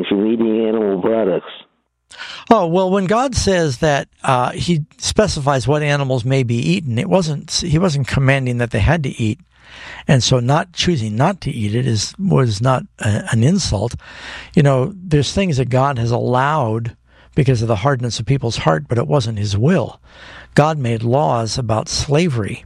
refraining from eating animal products? Oh, well, when God says that he specifies what animals may be eaten, he wasn't commanding that they had to eat. And so not choosing not to eat it was not an insult. There's things that God has allowed because of the hardness of people's heart, but it wasn't his will. God made laws about slavery.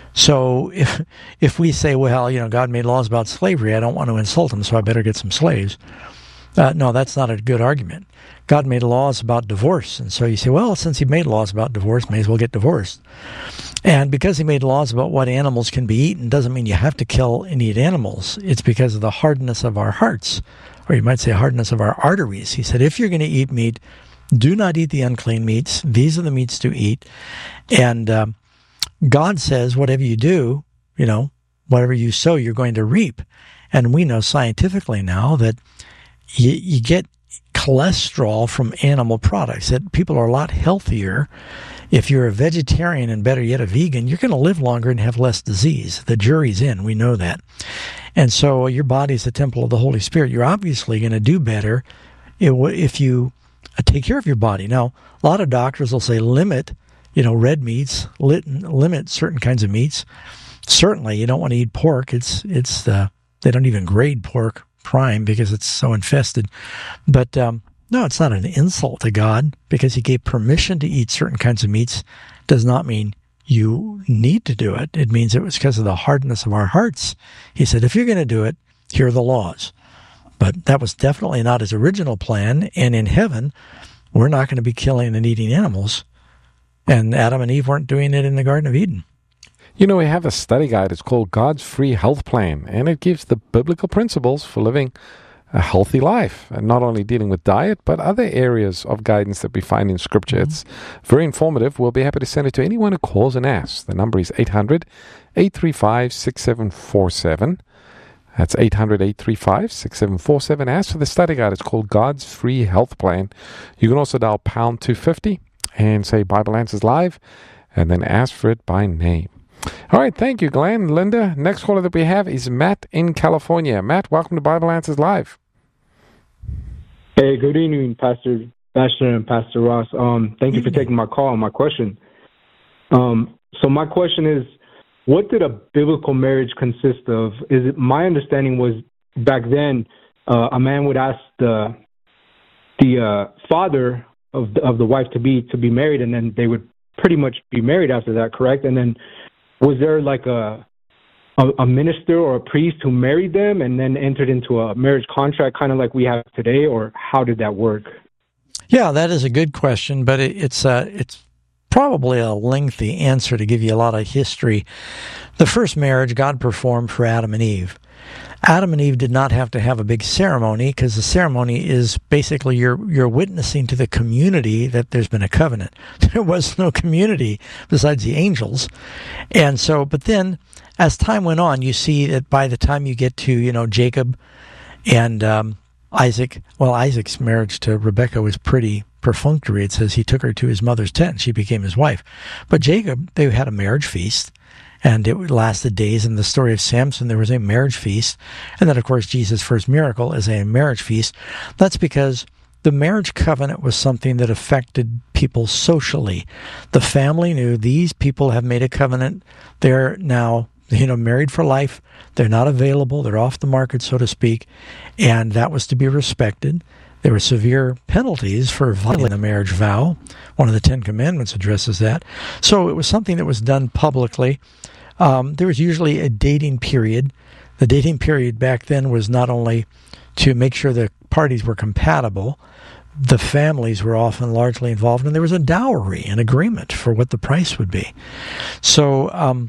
So if we say, well, God made laws about slavery, I don't want to insult him, so I better get some slaves. No, that's not a good argument. God made laws about divorce, and so you say, well, since he made laws about divorce, may as well get divorced. And because he made laws about what animals can be eaten doesn't mean you have to kill and eat animals. It's because of the hardness of our hearts, or you might say hardness of our arteries. He said, if you're going to eat meat, do not eat the unclean meats. These are the meats to eat. And God says, whatever you do, whatever you sow, you're going to reap. And we know scientifically now that you get cholesterol from animal products, that people are a lot healthier. If you're a vegetarian and better yet a vegan, you're going to live longer and have less disease. The jury's in. We know that. And so your body is the temple of the Holy Spirit. You're obviously going to do better if you take care of your body. Now, a lot of doctors will say limit, red meats, limit certain kinds of meats. Certainly, you don't want to eat pork. They don't even grade pork prime because it's so infested. But no, it's not an insult to God because he gave permission to eat certain kinds of meats. Does not mean you need to do it. It means it was because of the hardness of our hearts. He said, if you're going to do it, here are the laws. But that was definitely not his original plan. And in heaven, we're not going to be killing and eating animals. And Adam and Eve weren't doing it in the Garden of Eden. We have a study guide. It's called God's Free Health Plan, and it gives the biblical principles for living a healthy life, and not only dealing with diet, but other areas of guidance that we find in Scripture. Mm-hmm. It's very informative. We'll be happy to send it to anyone who calls and asks. The number is 800-835-6747. That's 800-835-6747. Ask for the study guide. It's called God's Free Health Plan. You can also dial pound 250 and say Bible Answers Live, and then ask for it by name. All right, thank you, Glenn. Linda, next caller that we have is Matt in California. Matt, welcome to Bible Answers Live. Hey, good evening, Pastor Basher and Pastor Ross. Thank you for taking my call and my question. So my question is, what did a biblical marriage consist of? My understanding was back then, a man would ask the father of the wife to be married, and then they would pretty much be married after that, correct? And then was there like a minister or a priest who married them and then entered into a marriage contract, kind of like we have today, or how did that work? Yeah, that is a good question, but it's probably a lengthy answer to give you a lot of history. The first marriage God performed for Adam and Eve. Adam and Eve did not have to have a big ceremony because the ceremony is basically you're witnessing to the community that there's been a covenant. There was no community besides the angels. And so, but then as time went on, you see that by the time you get to, Jacob and Isaac, well, Isaac's marriage to Rebekah was pretty perfunctory. It says he took her to his mother's tent and she became his wife. But Jacob, they had a marriage feast. And it lasted days. In the story of Samson, there was a marriage feast. And then, of course, Jesus' first miracle is a marriage feast. That's because the marriage covenant was something that affected people socially. The family knew these people have made a covenant. They're now, married for life. They're not available. They're off the market, so to speak. And that was to be respected. There were severe penalties for violating the marriage vow. One of the Ten Commandments addresses that. So it was something that was done publicly. There was usually a dating period. The dating period back then was not only to make sure the parties were compatible, the families were often largely involved, and there was a dowry, an agreement for what the price would be. So,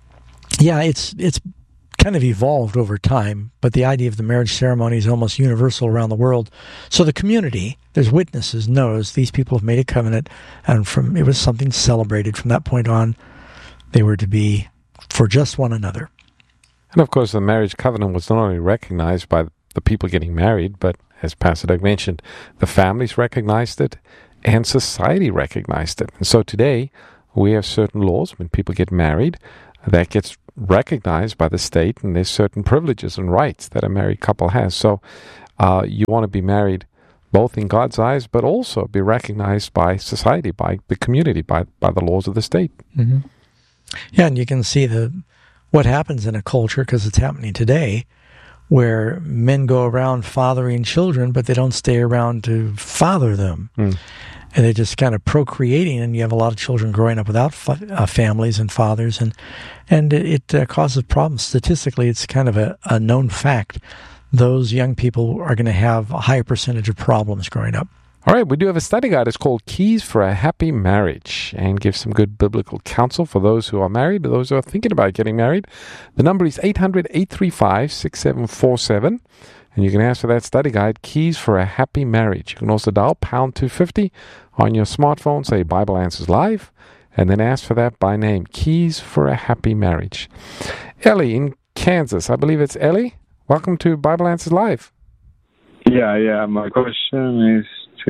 it's kind of evolved over time, but the idea of the marriage ceremony is almost universal around the world. So the community, there's witnesses, knows these people have made a covenant, and it was something celebrated. From that point on, they were to be for just one another. And of course, the marriage covenant was not only recognized by the people getting married, but as Pastor Doug mentioned, the families recognized it and society recognized it. And so today, we have certain laws when people get married that gets recognized by the state, and there's certain privileges and rights that a married couple has. So You want to be married both in God's eyes, but also be recognized by society, by the community, by the laws of the state. Mm-hmm. Yeah, and you can see what happens in a culture, because it's happening today, where men go around fathering children, but they don't stay around to father them. Mm. And they're just kind of procreating, and you have a lot of children growing up without families and fathers, and it causes problems. Statistically, it's kind of a known fact. Those young people are going to have a higher percentage of problems growing up. All right, we do have a study guide. It's called Keys for a Happy Marriage, and gives some good biblical counsel for those who are married, or those who are thinking about getting married. The number is 800-835-6747, and you can ask for that study guide, Keys for a Happy Marriage. You can also dial pound 250 on your smartphone, say Bible Answers Live, and then ask for that by name, Keys for a Happy Marriage. Ellie in Kansas, I believe it's Ellie. Welcome to Bible Answers Live. Yeah. My question is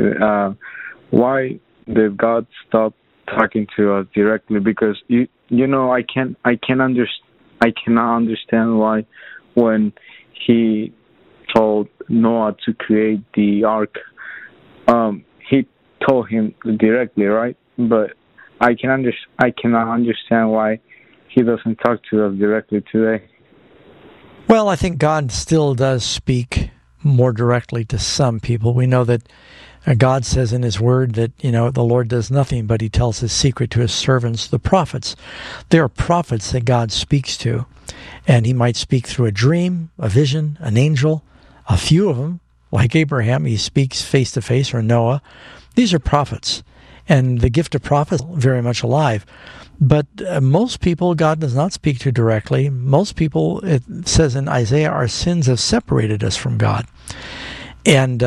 why did God stop talking to us directly? Because I cannot understand why when He told Noah to create the ark, He told him directly, right? But I cannot understand why He doesn't talk to us directly today. Well, I think God still does speak more directly to some people. We know that God says in His Word that, the Lord does nothing, but He tells His secret to His servants, the prophets. There are prophets that God speaks to, and He might speak through a dream, a vision, an angel. A few of them, like Abraham, He speaks face to face, or Noah. These are prophets, and the gift of prophet is very much alive. But most people, God does not speak to directly. Most people, it says in Isaiah, our sins have separated us from God. And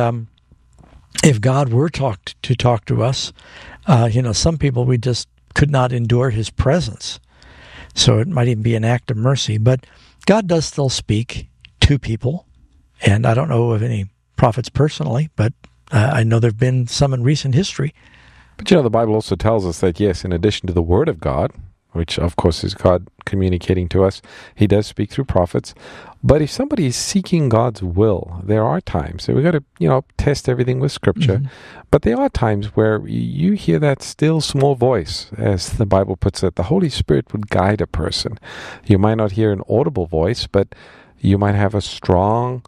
if God were to talk to us, some people, we just could not endure His presence. So it might even be an act of mercy. But God does still speak to people. And I don't know of any prophets personally, but I know there have been some in recent history. But the Bible also tells us that, yes, in addition to the Word of God, which of course is God communicating to us, He does speak through prophets. But if somebody is seeking God's will, there are times, so we've got to, test everything with Scripture. Mm-hmm. But there are times where you hear that still small voice, as the Bible puts it. The Holy Spirit would guide a person. You might not hear an audible voice, but you might have a strong,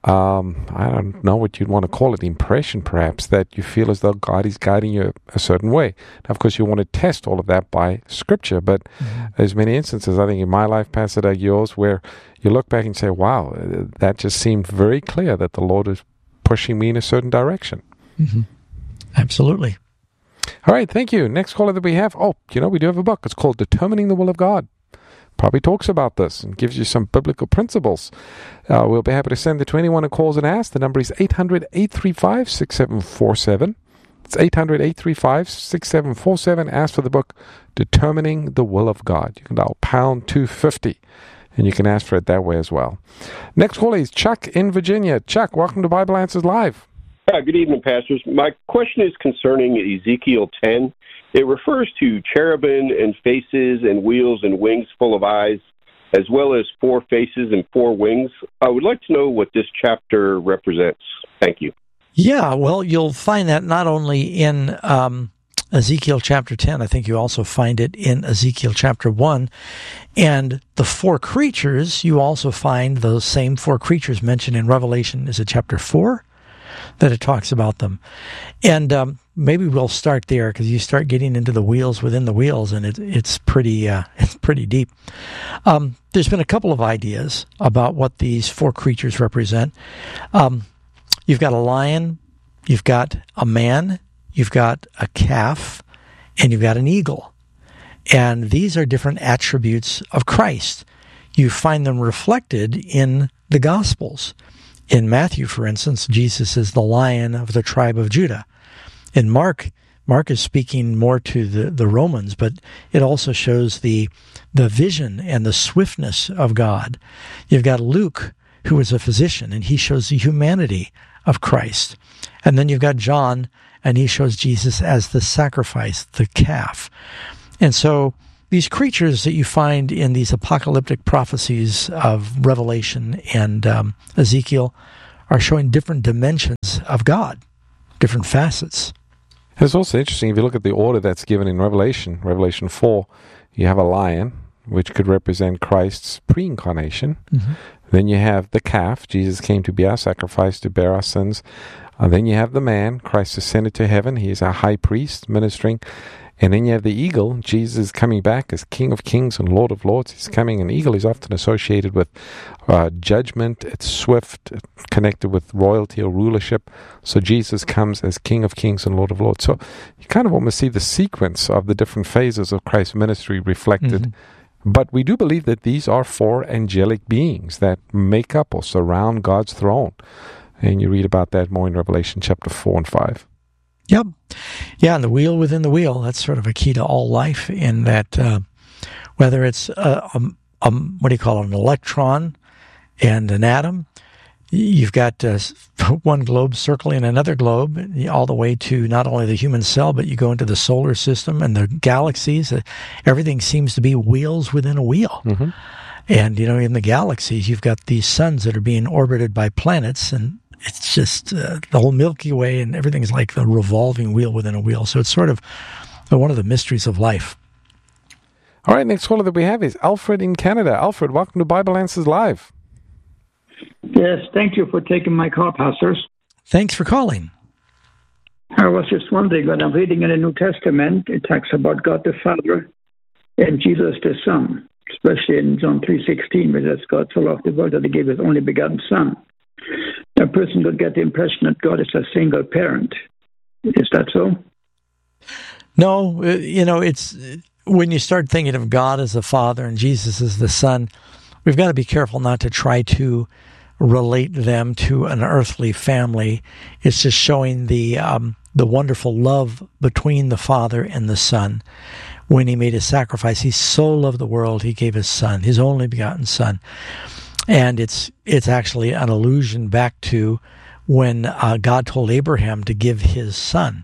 I don't know what you'd want to call it, impression perhaps, that you feel as though God is guiding you a certain way. Now, of course, you want to test all of that by Scripture, but there's many instances, I think in my life, Pastor Doug, yours, where you look back and say, wow, that just seemed very clear that the Lord is pushing me in a certain direction. Mm-hmm. Absolutely. All right, thank you. Next caller that we have, we do have a book. It's called Determining the Will of God. Probably talks about this and gives you some biblical principles. We'll be happy to send it to anyone who calls and asks. The number is 800-835-6747. It's 800-835-6747. Ask for the book, Determining the Will of God. You can dial pound 250, and you can ask for it that way as well. Next caller is Chuck in Virginia. Chuck, welcome to Bible Answers Live. Good evening, pastors. My question is concerning Ezekiel 10. It refers to cherubim and faces and wheels and wings full of eyes, as well as 4 faces and 4 wings. I would like to know what this chapter represents. Thank you. Yeah, well, you'll find that not only in Ezekiel chapter 10, I think you also find it in Ezekiel chapter 1. And the 4 creatures, you also find those same 4 creatures mentioned in Revelation. Is it chapter 4? That it talks about them. And maybe we'll start there, because you start getting into the wheels within the wheels, and it's pretty deep. There's been a couple of ideas about what these 4 creatures represent. You've got a lion, you've got a man, you've got a calf, and you've got an eagle. And these are different attributes of Christ. You find them reflected in the Gospels. In Matthew, for instance, Jesus is the Lion of the tribe of Judah. In Mark is speaking more to the Romans, but it also shows the vision and the swiftness of God. You've got Luke, who is a physician, and he shows the humanity of Christ. And then you've got John, and he shows Jesus as the sacrifice, the calf. And so these creatures that you find in these apocalyptic prophecies of Revelation and Ezekiel are showing different dimensions of God, different facets. It's also interesting if you look at the order that's given in Revelation 4, you have a lion, which could represent Christ's pre-incarnation. Mm-hmm. Then you have the calf, Jesus came to be our sacrifice, to bear our sins. Then you have the man, Christ ascended to heaven, he is our high priest ministering. And then you have the eagle, Jesus is coming back as King of Kings and Lord of Lords. He's coming. An eagle is often associated with judgment. It's swift, connected with royalty or rulership. So Jesus comes as King of Kings and Lord of Lords. So you kind of almost see the sequence of the different phases of Christ's ministry reflected. Mm-hmm. But we do believe that these are four angelic beings that make up or surround God's throne. And you read about that more in Revelation chapter 4 and 5. Yep. Yeah, and the wheel within the wheel, that's sort of a key to all life in that whether it's what do you call it, an electron and an atom, you've got one globe circling another globe, all the way to not only the human cell, but you go into the solar system and the galaxies. Everything seems to be wheels within a wheel. Mm-hmm. And, in the galaxies, you've got these suns that are being orbited by planets, and it's just the whole Milky Way, and everything's like the revolving wheel within a wheel. So it's sort of one of the mysteries of life. All right, next caller that we have is Alfred in Canada. Alfred, welcome to Bible Answers Live. Yes, thank you for taking my call, pastors. Thanks for calling. I was just wondering, when I'm reading in the New Testament, it talks about God the Father and Jesus the Son, especially in John 3:16, where it says God so loved the world that he gave his only begotten Son. A person could get the impression that God is a single parent. Is that so? No, it's when you start thinking of God as the Father and Jesus as the Son, we've got to be careful not to try to relate them to an earthly family. It's just showing the wonderful love between the Father and the Son. When he made his sacrifice, he so loved the world, he gave his Son, his only begotten Son. And it's actually an allusion back to when God told Abraham to give his son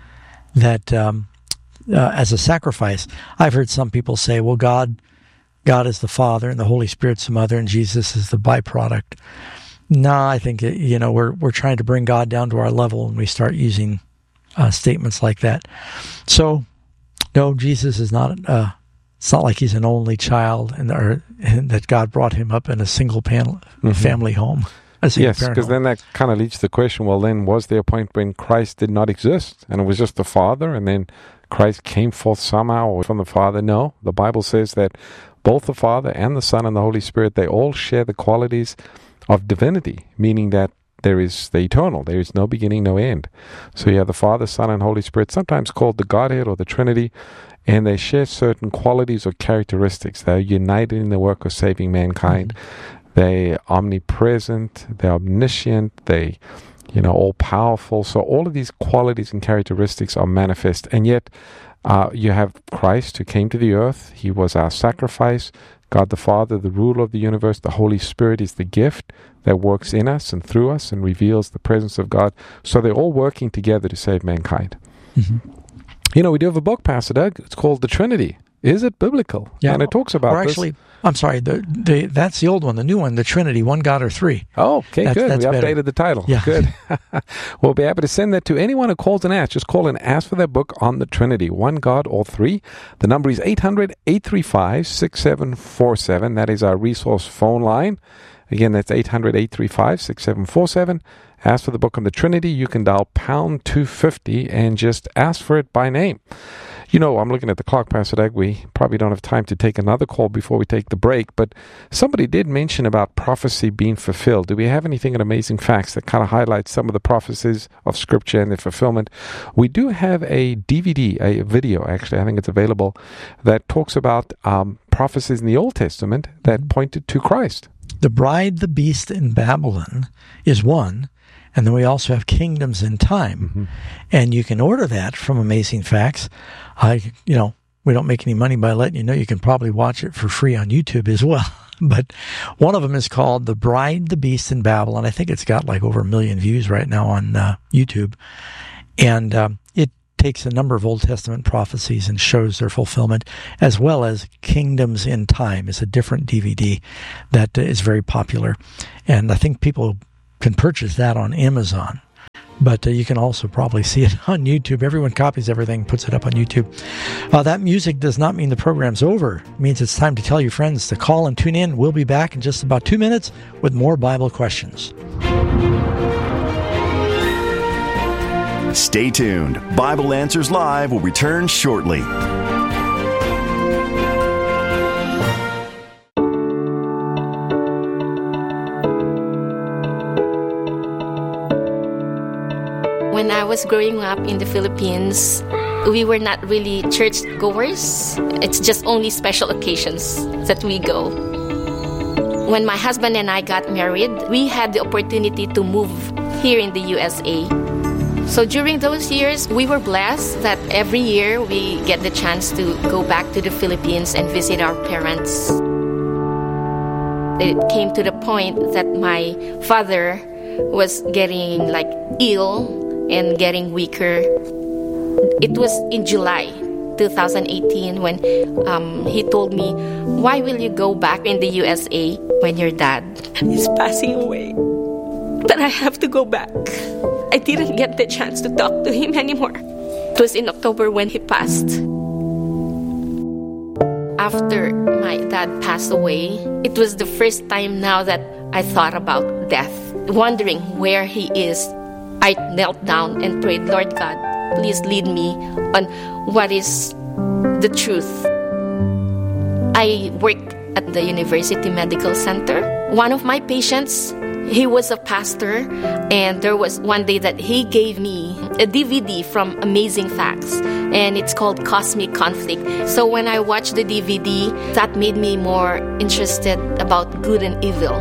that as a sacrifice. I've heard some people say, well, God is the Father and the Holy Spirit's the Mother and Jesus is the byproduct. No, I think we're trying to bring God down to our level when we start using statements like that. So, no, Jesus is not. It's not like he's an only child, and that God brought him up in a single family home. Yes, because then that kind of leads to the question, well, then was there a point when Christ did not exist, and it was just the Father, and then Christ came forth somehow from the Father? No, the Bible says that both the Father and the Son and the Holy Spirit, they all share the qualities of divinity, meaning that there is the eternal. There is no beginning, no end. So you have the Father, Son, and Holy Spirit, sometimes called the Godhead or the Trinity, and they share certain qualities or characteristics. They're united in the work of saving mankind. Mm-hmm. They're omnipresent, they're omniscient, they, all-powerful. So all of these qualities and characteristics are manifest. And yet you have Christ who came to the earth. He was our sacrifice. God the Father, the ruler of the universe. The Holy Spirit is the gift that works in us and through us and reveals the presence of God. So they're all working together to save mankind. Mm-hmm. We do have a book, Pastor Doug. It's called The Trinity. Is it biblical? Yeah. And it talks about actually, I'm sorry, that's the old one. The new one, The Trinity, one God or three. Oh, okay, good. We updated better. The title. Yeah. Good. We'll be happy to send that to anyone who calls and asks. Just call and ask for their book on the Trinity, one God or three. The number is 800-835-6747. That is our resource phone line. Again, that's 800-835-6747. Ask for the book on the Trinity. You can dial pound 250 and just ask for it by name. I'm looking at the clock, Pastor Doug. We probably don't have time to take another call before we take the break, but somebody did mention about prophecy being fulfilled. Do we have anything in Amazing Facts that kind of highlights some of the prophecies of Scripture and their fulfillment? We do have a DVD, a video, actually, I think it's available, that talks about prophecies in the Old Testament that pointed to Christ. The Bride, the Beast, and Babylon is one. And then we also have Kingdoms in Time. Mm-hmm. And you can order that from Amazing Facts. We don't make any money by letting you know. You can probably watch it for free on YouTube as well. But one of them is called The Bride, the Beast, and Babylon. I think it's got like over 1 million views right now on YouTube. And it takes a number of Old Testament prophecies and shows their fulfillment, as well as Kingdoms in Time is a different DVD that is very popular. And I think people can purchase that on Amazon. But you can also probably see it on YouTube. Everyone copies everything, puts it up on YouTube. That music does not mean the program's over. It means it's time to tell your friends to call and tune in. We'll be back in just about 2 minutes with more Bible questions. Stay tuned. Bible Answers Live will return shortly. When I was growing up in the Philippines, we were not really church goers. It's just only special occasions that we go. When my husband and I got married, we had the opportunity to move here in the USA. So during those years, we were blessed that every year we get the chance to go back to the Philippines and visit our parents. It came to the point that my father was getting ill and getting weaker. It was in July 2018 when he told me, "Why will you go back in the USA when your dad is passing away? That I have to go back." I didn't get the chance to talk to him anymore. It was in October when he passed. After my dad passed away, it was the first time now that I thought about death, wondering where he is. I knelt down and prayed, "Lord God, please lead me on what is the truth." I worked at the University Medical Center. One of my patients, he was a pastor, and there was one day that he gave me a DVD from Amazing Facts, and it's called Cosmic Conflict. So when I watched the DVD, that made me more interested about good and evil.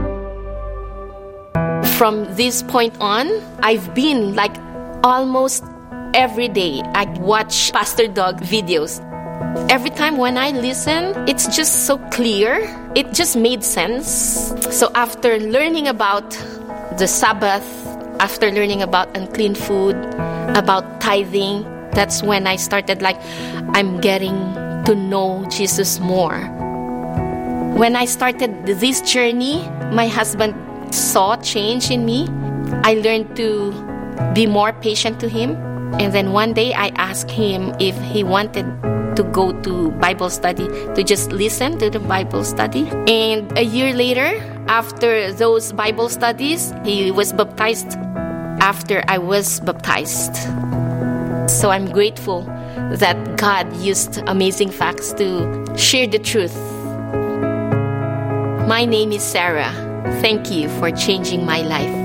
From this point on, I've been almost every day, I watch Pastor Doug videos. Every time when I listen, it's just so clear. It just made sense. So after learning about the Sabbath, after learning about unclean food, about tithing, that's when I started I'm getting to know Jesus more. When I started this journey, my husband saw change in me. I learned to be more patient to him. And then one day I asked him if he wanted to go to Bible study, to just listen to the Bible study. And a year later, after those Bible studies, he was baptized after I was baptized. So I'm grateful that God used Amazing Facts to share the truth. My name is Sarah. Thank you for changing my life.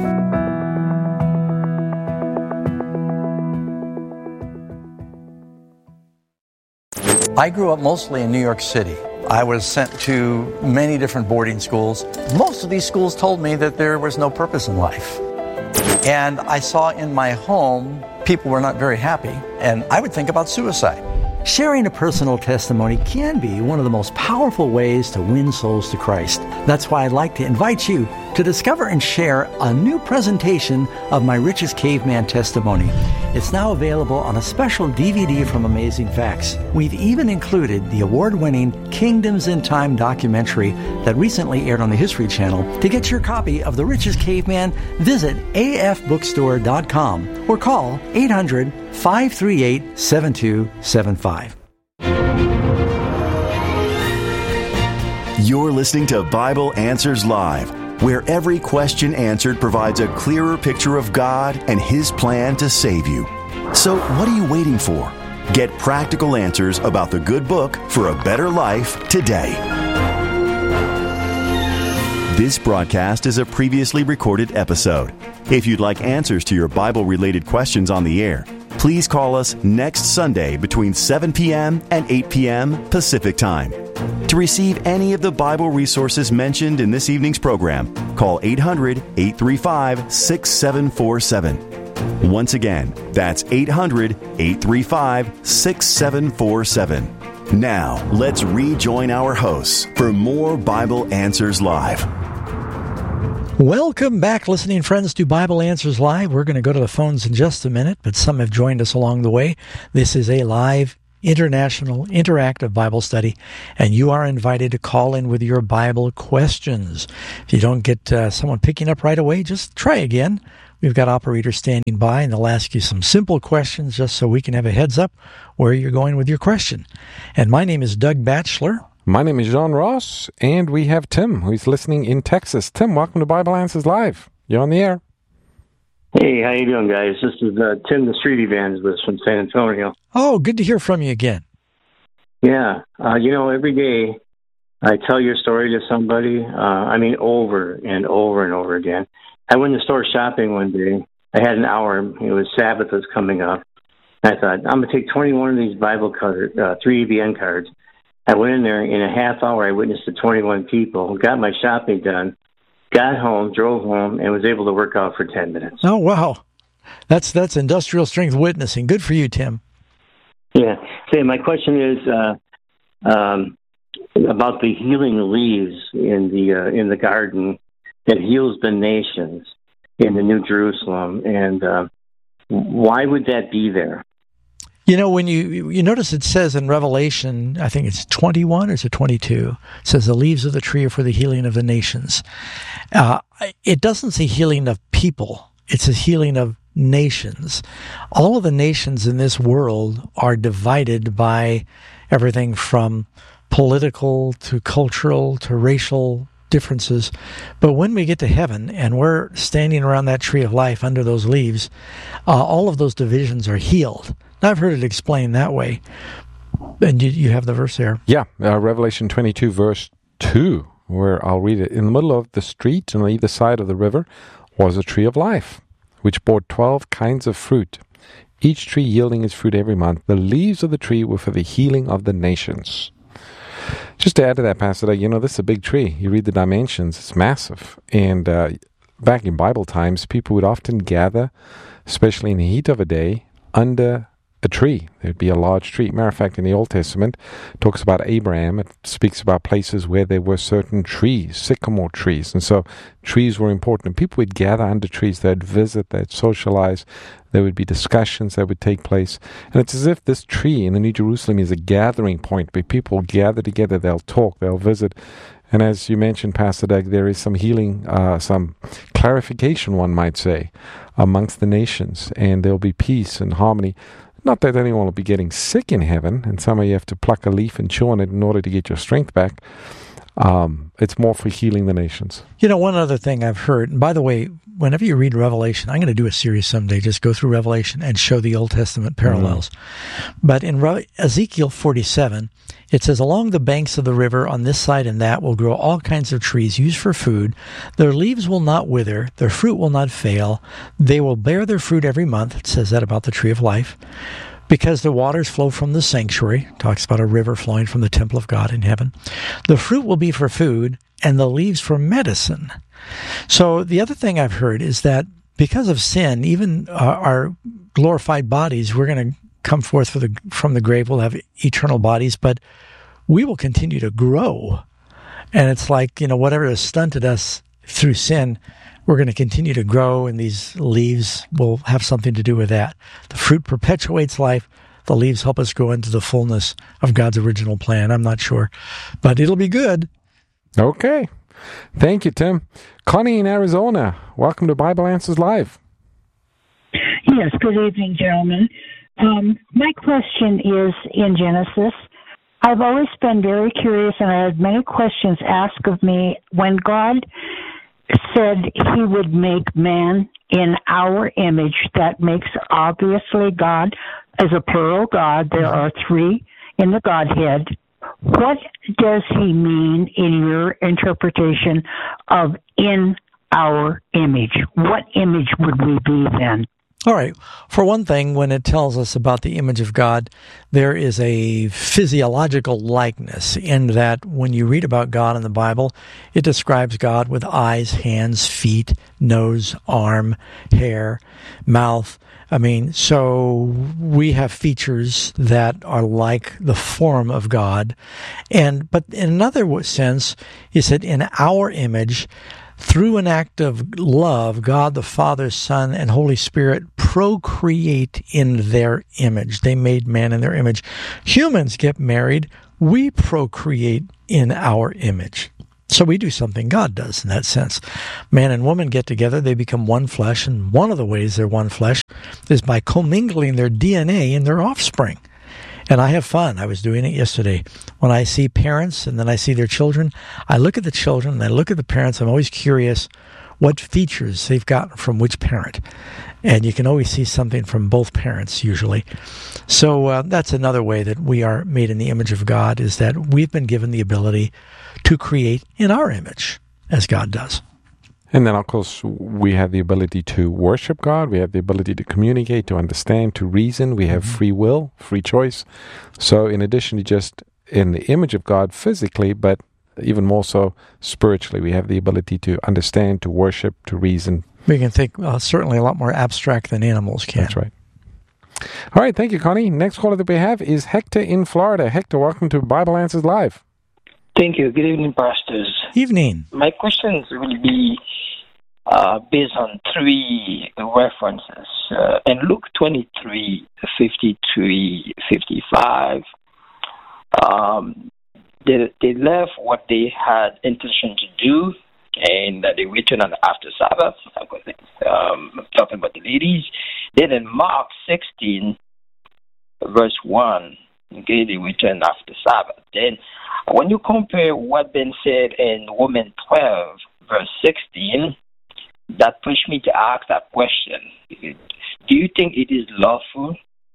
I grew up mostly in New York City. I was sent to many different boarding schools. Most of these schools told me that there was no purpose in life. And I saw in my home, people were not very happy, and I would think about suicide. Sharing a personal testimony can be one of the most powerful ways to win souls to Christ. That's why I'd like to invite you to discover and share a new presentation of my Richest Caveman testimony. It's now available on a special DVD from Amazing Facts. We've even included the award-winning Kingdoms in Time documentary that recently aired on the History Channel. To get your copy of The Richest Caveman, visit afbookstore.com or call 800-538-7275. You're listening to Bible Answers Live, where every question answered provides a clearer picture of God and His plan to save you. So what are you waiting for? Get practical answers about the good book for a better life today. This broadcast is a previously recorded episode. If you'd like answers to your Bible-related questions on the air, please call us next Sunday between 7 p.m. and 8 p.m. Pacific Time. To receive any of the Bible resources mentioned in this evening's program, call 800-835-6747. Once again, that's 800-835-6747. Now, let's rejoin our hosts for more Bible Answers Live. Welcome back, listening friends, to Bible Answers Live. We're going to go to the phones in just a minute, but some have joined us along the way. This is a live international interactive Bible study, and you are invited to call in with your Bible questions. If you don't get someone picking up right away, just try again. We've got operators standing by, and they'll ask you some simple questions just so we can have a heads up where you're going with your question. And my name is Doug Batchelor. My name is John Ross, and we have Tim, who's listening in Texas. Tim, welcome to Bible Answers Live. You're on the air. Hey, how you doing, guys? This is Tim, the street evangelist from San Antonio. Oh, good to hear from you again. Yeah. Every day I tell your story to somebody, over and over and over again. I went to the store shopping one day. I had an hour. It was Sabbath was coming up. I thought, I'm going to take 21 of these Bible cards, 3 ABN cards. I went in there. In a half hour, I witnessed to 21 people, got my shopping done, got home, drove home, and was able to work out for 10 minutes. Oh, wow. That's industrial strength witnessing. Good for you, Tim. Yeah. So my question is about the healing leaves in the garden that heals the nations in the New Jerusalem, and why would that be there? When you notice it says in Revelation, I think it's 21 or is it 22, it says the leaves of the tree are for the healing of the nations. It doesn't say healing of people. It says healing of nations. All of the nations in this world are divided by everything from political to cultural to racial differences. But when we get to heaven and we're standing around that tree of life under those leaves, all of those divisions are healed. Now, I've heard it explained that way. And you have the verse there. Yeah, Revelation 22, verse 2, where I'll read it. In the middle of the street on either side of the river was a tree of life, which bore 12 kinds of fruit, each tree yielding its fruit every month. The leaves of the tree were for the healing of the nations. Just to add to that, Pastor, this is a big tree. You read the dimensions, it's massive. And back in Bible times, people would often gather, especially in the heat of a day, under a tree. There'd be a large tree. Matter of fact, in the Old Testament, it talks about Abraham. It speaks about places where there were certain trees, sycamore trees. And so trees were important. And people would gather under trees. They'd visit, they'd socialize. There would be discussions that would take place. And it's as if this tree in the New Jerusalem is a gathering point where people gather together. They'll talk, they'll visit. And as you mentioned, Pastor Doug, there is some healing, some clarification, one might say, amongst the nations. And there'll be peace and harmony. Not that anyone will be getting sick in heaven, and some of you have to pluck a leaf and chew on it in order to get your strength back. It's more for healing the nations. One other thing I've heard, and by the way, whenever you read Revelation, I'm going to do a series someday, just go through Revelation and show the Old Testament parallels. But in Ezekiel 47, it says, along the banks of the river on this side and that will grow all kinds of trees used for food. Their leaves will not wither. Their fruit will not fail. They will bear their fruit every month. It says that about the tree of life. Because the waters flow from the sanctuary. Talks about a river flowing from the temple of God in heaven. The fruit will be for food and the leaves for medicine. So the other thing I've heard is that because of sin, even our glorified bodies, we're going to come forth from the grave. We'll have eternal bodies, but we will continue to grow. And it's like, whatever has stunted us through sin, we're going to continue to grow, and these leaves will have something to do with that. The fruit perpetuates life. The leaves help us grow into the fullness of God's original plan. I'm not sure, but it'll be good. Okay. Thank you, Tim. Connie in Arizona, welcome to Bible Answers Live. Yes, good evening, gentlemen. My question is in Genesis. I've always been very curious, and I had many questions asked of me when God said he would make man in our image. That makes obviously God as a plural God. There are three in the Godhead. What does he mean in your interpretation of in our image? What image would we be then? All right. For one thing, when it tells us about the image of God, there is a physiological likeness in that when you read about God in the Bible, it describes God with eyes, hands, feet, nose, arm, hair, mouth. So we have features that are like the form of God. But in another sense, he said, in our image, Through an act of love, God the Father, Son, and Holy Spirit procreate in their image. They made man in their image. Humans get married. We procreate in our image. So we do something God does in that sense. Man and woman get together, they become one flesh, and one of the ways they're one flesh is by commingling their DNA in their offspring. And I have fun. I was doing it yesterday. When I see parents and then I see their children, I look at the children and I look at the parents. I'm always curious what features they've gotten from which parent. And you can always see something from both parents usually. So that's another way that we are made in the image of God, is that we've been given the ability to create in our image as God does. And then, of course, we have the ability to worship God. We have the ability to communicate, to understand, to reason. We have free will, free choice. So in addition to just in the image of God physically, but even more so spiritually, we have the ability to understand, to worship, to reason. We can think certainly a lot more abstract than animals can. That's right. All right, thank you, Connie. Next caller that we have is Hector in Florida. Hector, welcome to Bible Answers Live. Thank you. Good evening, pastors. Evening. My questions will be based on three references. In Luke 23, 53, 55, they left what they had intention to do, and they returned on after Sabbath. Talking about the ladies. Then in Mark 16, verse 1, okay, they returned after Sabbath. Then when you compare what been said in Romans 12, verse 16, that pushed me to ask that question. Do you think it is lawful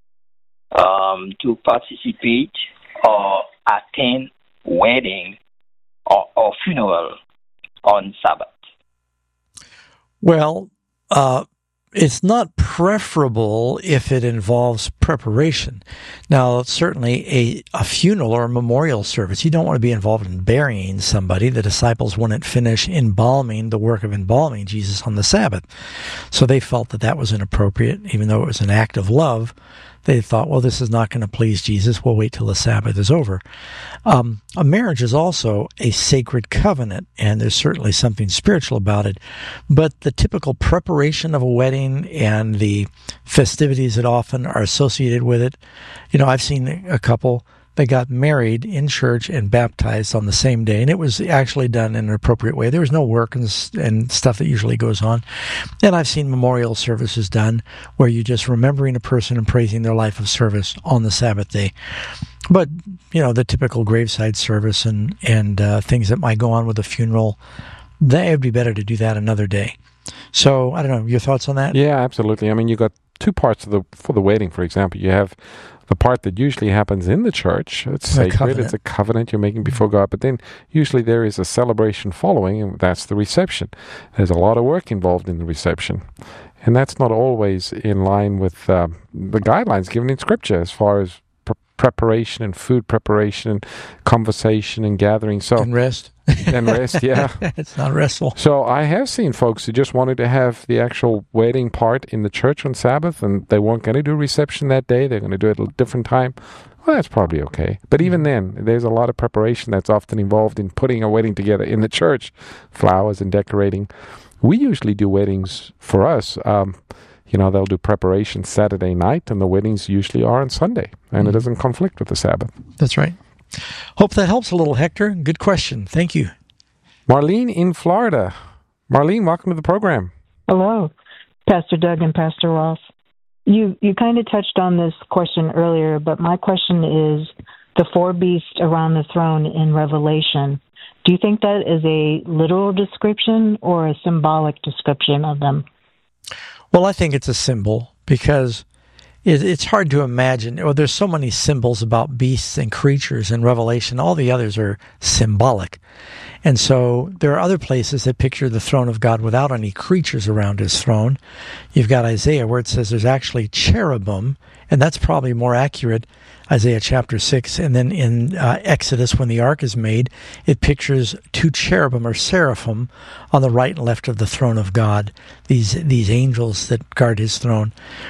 to participate or attend wedding or funeral on Sabbath? Well, it's not preferable if it involves preparation. Now, certainly a funeral or a memorial service, you don't want to be involved in burying somebody. The disciples wouldn't finish embalming, the work of embalming Jesus on the Sabbath. So they felt that that was inappropriate, even though it was an act of love. They thought, well, this is not going to please Jesus. We'll wait till the Sabbath is over. A marriage is also a sacred covenant, and there's certainly something spiritual about it. But the typical preparation of a wedding and the festivities that often are associated with it, I've seen a couple that got married in church and baptized on the same day, and it was actually done in an appropriate way. There was no work and stuff that usually goes on. And I've seen memorial services done where you're just remembering a person and praising their life of service on the Sabbath day. But, the typical graveside service and things that might go on with a funeral, it would be better to do that another day. So, I don't know, your thoughts on that? Yeah, absolutely. I mean, you got two parts for the wedding, for example. You have the part that usually happens in the church. It's sacred. It's a covenant you're making before God. But then usually there is a celebration following, and that's the reception. There's a lot of work involved in the reception. And that's not always in line with the guidelines given in Scripture as far as preparation and food preparation and conversation and gathering. And rest. And rest, yeah. It's not restful. So I have seen folks who just wanted to have the actual wedding part in the church on Sabbath, and they weren't going to do a reception that day. They're going to do it at a different time. Well, that's probably okay. But even then, there's a lot of preparation that's often involved in putting a wedding together in the church, flowers and decorating. We usually do weddings for us. They'll do preparation Saturday night, and the weddings usually are on Sunday, and it doesn't conflict with the Sabbath. That's right. Hope that helps a little, Hector. Good question. Thank you. Marlene in Florida. Marlene, welcome to the program. Hello, Pastor Doug and Pastor Ross. You kind of touched on this question earlier, but my question is the four beasts around the throne in Revelation. Do you think that is a literal description or a symbolic description of them? Well, I think it's a symbol because it's hard to imagine. Well, there's so many symbols about beasts and creatures in Revelation. All the others are symbolic. And so there are other places that picture the throne of God without any creatures around his throne. You've got Isaiah where it says there's actually cherubim, and that's probably more accurate, Isaiah chapter 6. And then in Exodus, when the ark is made, it pictures two cherubim or seraphim on the right and left of the throne of God, these angels that guard his throne.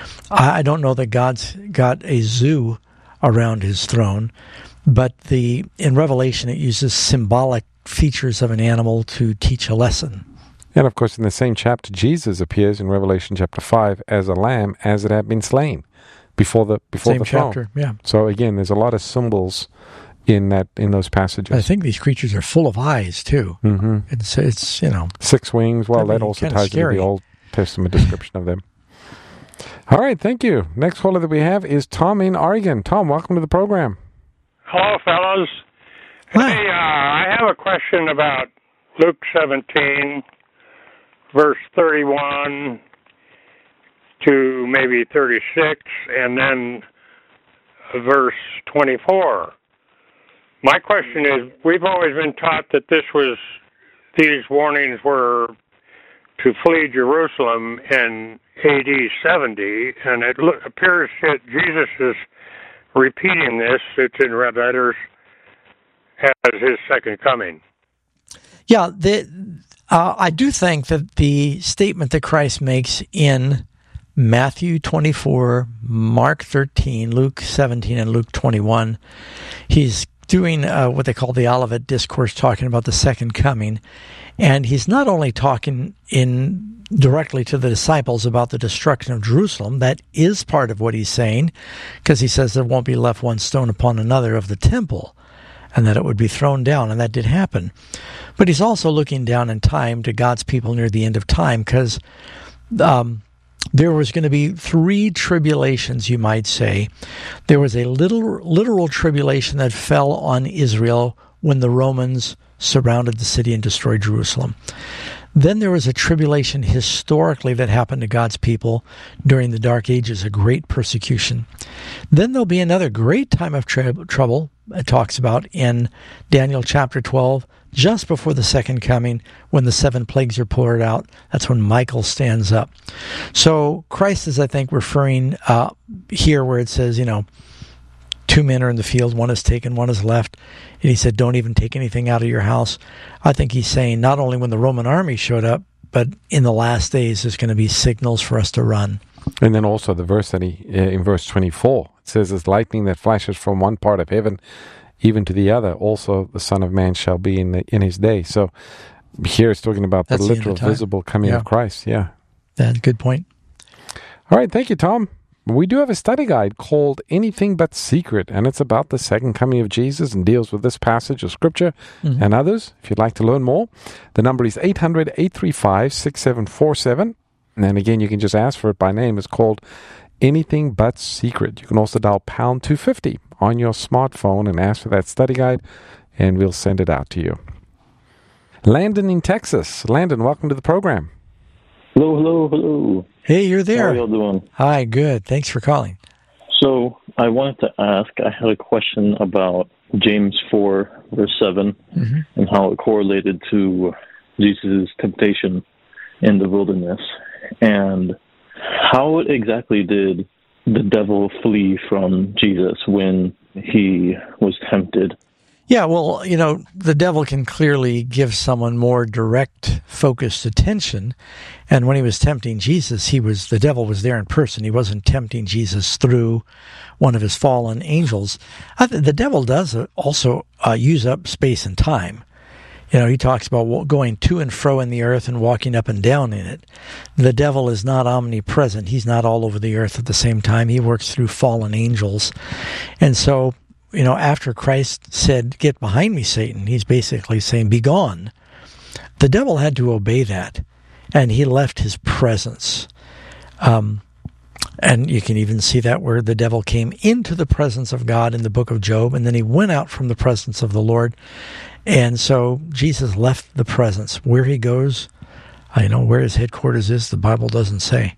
I don't know that God's got a zoo around his throne, but in Revelation it uses symbolic features of an animal to teach a lesson. And of course, in the same chapter, Jesus appears in Revelation chapter 5 as a lamb, as it had been slain before the throne. Chapter, yeah. So again, there's a lot of symbols in those passages. I think these creatures are full of eyes too. Mm-hmm. It's 6 wings. Well, that also ties into the Old Testament description of them. All right, thank you. Next caller that we have is Tom in Oregon. Tom, welcome to the program. Hello, fellas. Hey, I have a question about Luke 17, verse 31 to maybe 36, and then verse 24. My question is, we've always been taught that these warnings were to flee Jerusalem in AD 70, and it appears that Jesus is repeating this, it's in red letters, as his second coming. Yeah, I do think that the statement that Christ makes in Matthew 24, Mark 13, Luke 17, and Luke 21, he's doing what they call the Olivet Discourse, talking about the second coming. And he's not only talking directly to the disciples about the destruction of Jerusalem. That is part of what he's saying, because he says there won't be left one stone upon another of the temple, and that it would be thrown down, and that did happen. But he's also looking down in time to God's people near the end of time, because there was going to be 3 tribulations, you might say. There was a literal tribulation that fell on Israel when the Romans surrounded the city and destroyed Jerusalem. Then there was a tribulation historically that happened to God's people during the Dark Ages, a great persecution. Then there'll be another great time of trouble, it talks about in Daniel chapter 12, just before the second coming, when the 7 plagues are poured out. That's when Michael stands up. So Christ is, I think, referring here where it says, 2 men are in the field, one is taken, one is left. And he said, don't even take anything out of your house. I think he's saying not only when the Roman army showed up, but in the last days there's going to be signals for us to run. And then also the verse that in verse 24, it says, as lightning that flashes from one part of heaven even to the other, also the Son of Man shall be in his day. So here it's talking about the literal, visible coming of Christ. Yeah. That's a good point. All right, thank you, Tom. We do have a study guide called Anything But Secret, and it's about the second coming of Jesus and deals with this passage of Scripture and others. If you'd like to learn more, the number is 800-835-6747. And again, you can just ask for it by name. It's called Anything But Secret. You can also dial pound 250 on your smartphone and ask for that study guide, and we'll send it out to you. Landon in Texas. Landon, welcome to the program. Hello. Hey, you're there. How are y'all doing? Hi, good. Thanks for calling. So I wanted to ask, I had a question about James 4, verse 7, and how it correlated to Jesus' temptation in the wilderness. And how exactly did the devil flee from Jesus when he was tempted? Yeah, well, the devil can clearly give someone more direct, focused attention. And when he was tempting Jesus, the devil was there in person. He wasn't tempting Jesus through one of his fallen angels. The devil does also use up space and time. He talks about going to and fro in the earth and walking up and down in it. The devil is not omnipresent. He's not all over the earth at the same time. He works through fallen angels. And so, after Christ said, "Get behind me, Satan," he's basically saying, "Be gone." The devil had to obey that, and he left his presence. And you can even see that where the devil came into the presence of God in the book of Job, and then he went out from the presence of the Lord. And so Jesus left the presence. Where he goes, where his headquarters is, the Bible doesn't say.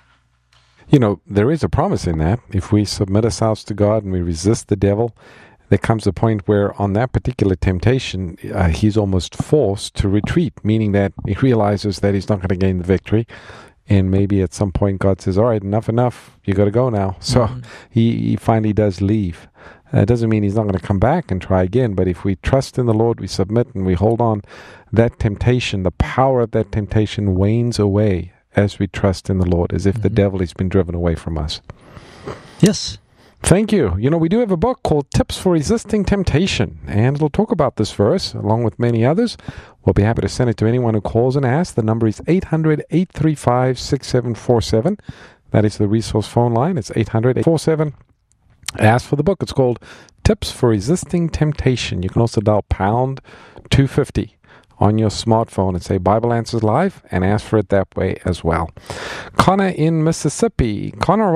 There is a promise in that. If we submit ourselves to God and we resist the devil, there comes a point where on that particular temptation, he's almost forced to retreat, meaning that he realizes that he's not going to gain the victory. And maybe at some point God says, all right, enough, you got to go now. So he finally does leave. It doesn't mean he's not going to come back and try again, but if we trust in the Lord, we submit and we hold on, that temptation, the power of that temptation wanes away as we trust in the Lord, as if the devil has been driven away from us. Yes. Thank you. You know, we do have a book called Tips for Resisting Temptation, and it'll talk about this verse along with many others. We'll be happy to send it to anyone who calls and asks. The number is 800-835-6747. That is the resource phone line. It's 800-847. Ask for the book. It's called Tips for Resisting Temptation. You can also dial pound 250 on your smartphone and say Bible Answers Live and ask for it that way as well. Connor in Mississippi. Connor,